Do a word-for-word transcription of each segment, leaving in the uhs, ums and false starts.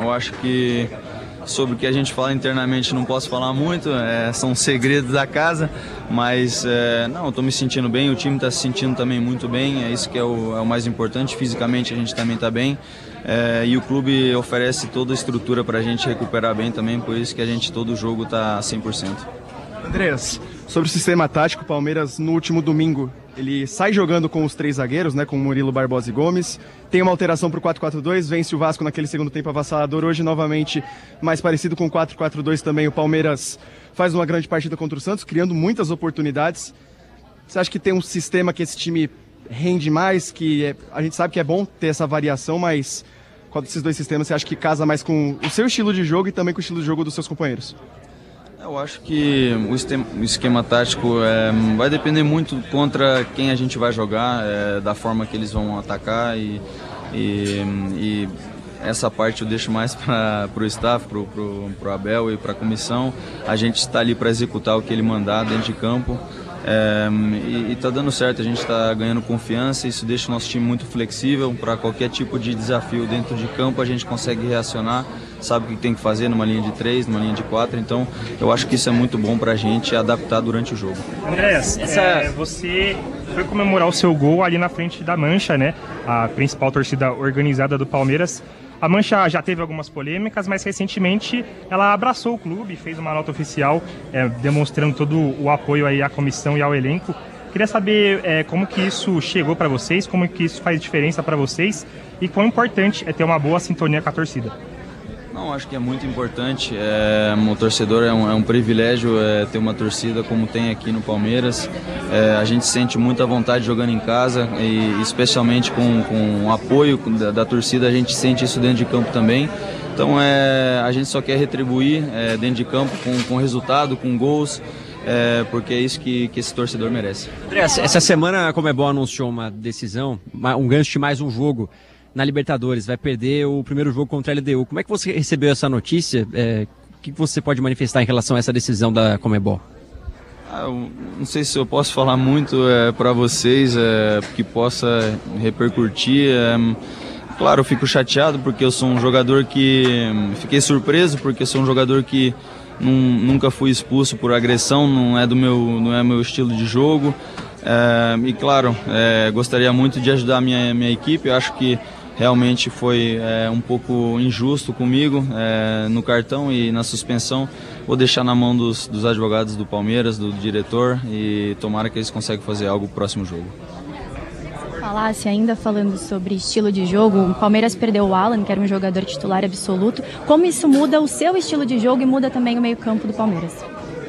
eu acho que sobre o que a gente fala internamente não posso falar muito, é, são segredos da casa, mas é, não, eu estou me sentindo bem, o time está se sentindo também muito bem, é isso que é o, é o mais importante, fisicamente a gente também está bem, é, e o clube oferece toda a estrutura para a gente recuperar bem também, por isso que a gente todo jogo está cem por cento. Andreas, sobre o sistema tático, o Palmeiras no último domingo, ele sai jogando com os três zagueiros, né, com Murilo, Barbosa e Gomes, tem uma alteração para o quatro quatro dois, vence o Vasco naquele segundo tempo avassalador, hoje novamente mais parecido com o quatro quatro dois também, o Palmeiras faz uma grande partida contra o Santos, criando muitas oportunidades. Você acha que tem um sistema que esse time rende mais, que é, a gente sabe que é bom ter essa variação, mas qual desses dois sistemas você acha que casa mais com o seu estilo de jogo e também com o estilo de jogo dos seus companheiros? Eu acho que o esquema, o esquema tático é, vai depender muito contra quem a gente vai jogar, é, da forma que eles vão atacar e, e, e essa parte eu deixo mais para o staff, para o Abel e para a comissão. A gente está ali para executar o que ele mandar dentro de campo. É, e está dando certo, a gente está ganhando confiança, isso deixa o nosso time muito flexível para qualquer tipo de desafio dentro de campo, a gente consegue reacionar, sabe o que tem que fazer numa linha de três, numa linha de quatro, então eu acho que isso é muito bom para a gente adaptar durante o jogo. Andrés, é, você foi comemorar o seu gol ali na frente da Mancha, né? A principal torcida organizada do Palmeiras. A Mancha já teve algumas polêmicas, mas recentemente ela abraçou o clube, fez uma nota oficial é, demonstrando todo o apoio aí à comissão e ao elenco. Queria saber é, como que isso chegou para vocês, como que isso faz diferença para vocês e quão importante é ter uma boa sintonia com a torcida. Não, acho que é muito importante, é, o torcedor é um, é um privilégio é, ter uma torcida como tem aqui no Palmeiras, é, a gente sente muita vontade jogando em casa e especialmente com, com o apoio da, da torcida, a gente sente isso dentro de campo também, então é, a gente só quer retribuir é, dentro de campo com, com resultado, com gols, é, porque é isso que, que esse torcedor merece. André, essa semana a Conmebol anunciou uma decisão, um gancho de mais um jogo na Libertadores, vai perder o primeiro jogo contra a L D U. Como é que você recebeu essa notícia? É, o que você pode manifestar em relação a essa decisão da Conmebol? Ah, eu não sei se eu posso falar muito é, para vocês, é, que possa repercutir. É, claro, eu fico chateado porque eu sou um jogador que... Fiquei surpreso porque eu sou um jogador que num, nunca fui expulso por agressão, não é do meu, não é meu estilo de jogo. É, e claro, é, gostaria muito de ajudar a minha, minha equipe, eu acho que realmente foi é, um pouco injusto comigo é, no cartão e na suspensão. Vou deixar na mão dos, dos advogados do Palmeiras, do diretor, e tomara que eles consigam fazer algo no próximo jogo. Falasse ainda falando sobre estilo de jogo, o Palmeiras perdeu o Alan, que era um jogador titular absoluto. Como isso muda o seu estilo de jogo e muda também o meio-campo do Palmeiras?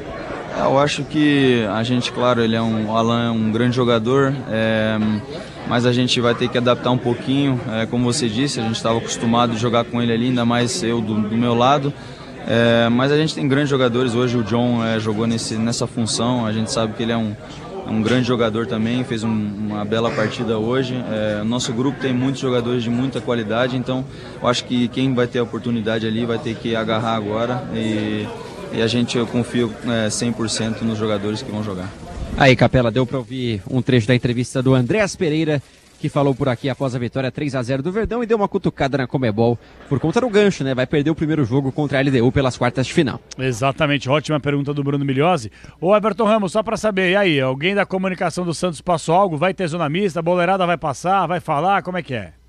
Eu acho que a gente, claro, ele é um, o Alan é um grande jogador, é, mas a gente vai ter que adaptar um pouquinho, é, como você disse, a gente estava acostumado a jogar com ele ali, ainda mais eu do, do meu lado, é, mas a gente tem grandes jogadores, hoje o John é, jogou nesse, nessa função, a gente sabe que ele é um, um grande jogador também, fez um, uma bela partida hoje, é, o nosso grupo tem muitos jogadores de muita qualidade, então eu acho que quem vai ter a oportunidade ali vai ter que agarrar agora e... E a gente, eu confio é, cem por cento nos jogadores que vão jogar. Aí, Capela, deu para ouvir um trecho da entrevista do Andrés Pereira, que falou por aqui após a vitória três a zero do Verdão e deu uma cutucada na Conmebol por conta do gancho, né? Vai perder o primeiro jogo contra a L D U pelas quartas de final. Exatamente, ótima pergunta do Bruno Migliozzi. Ô, Everton Ramos, só para saber, e aí, alguém da comunicação do Santos passou algo? Vai ter zona mista, a boleirada vai passar, vai falar, como é que é?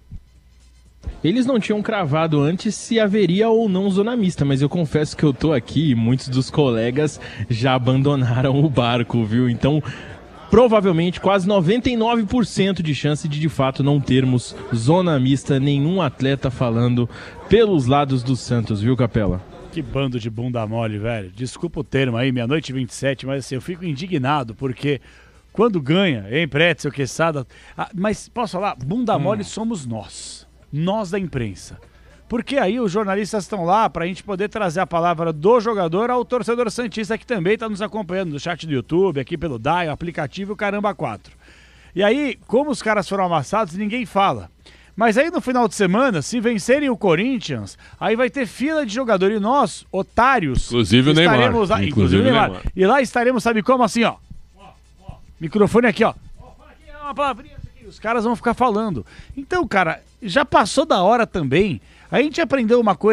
Eles não tinham cravado antes se haveria ou não zona mista, mas eu confesso que eu tô aqui e muitos dos colegas já abandonaram o barco, viu? Então, provavelmente, quase noventa e nove por cento de chance de, de fato, não termos zona mista, nenhum atleta falando pelos lados do Santos, viu, Capela? Que bando de bunda mole, velho. Desculpa o termo aí, meia-noite e vinte e sete, mas assim, eu fico indignado, porque quando ganha, hein, Pretzel, Quesada... Ah, mas, posso falar? Bunda mole hum. somos nós. Nós da imprensa. Porque aí os jornalistas estão lá para a gente poder trazer a palavra do jogador ao torcedor santista que também está nos acompanhando no chat do YouTube, aqui pelo D A I, o aplicativo Caramba quatro. E aí, como os caras foram amassados, ninguém fala. Mas aí no final de semana, se vencerem o Corinthians, aí vai ter fila de jogador e nós, otários... Inclusive o Neymar. Lá, inclusive o Neymar. Neymar. E lá estaremos, sabe como, assim, ó. ó, ó microfone aqui, ó. ó fala aqui, é uma palavrinha. Os caras vão ficar falando. Então, cara, já passou da hora também. A gente aprendeu uma coisa.